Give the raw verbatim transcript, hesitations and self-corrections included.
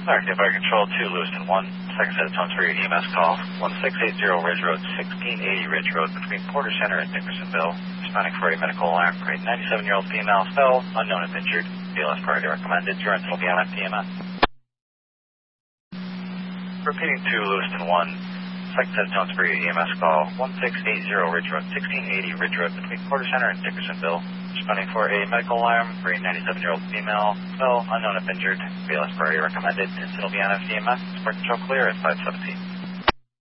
Alright, Fire Control two, Lewiston one. Second set of tones for your E M S call. one six eight zero Ridge Road, sixteen eighty Ridge Road, between Porter Center and Dickersonville. Responding for a medical alarm for a ninety-seven-year-old female, fell, unknown if injured. B L S priority recommended. Your rental will be on F T M S. Repeating to Lewiston one. Second set of tones for your E M S call. one six eight zero Ridge Road, sixteen eighty Ridge Road, between Porter Center and Dickersonville. Responding for a medical alarm for a ninety-seven-year-old female, fell, unknown if injured. B L S priority recommended. Incident will be on F T M S. Support control clear at five seventeen.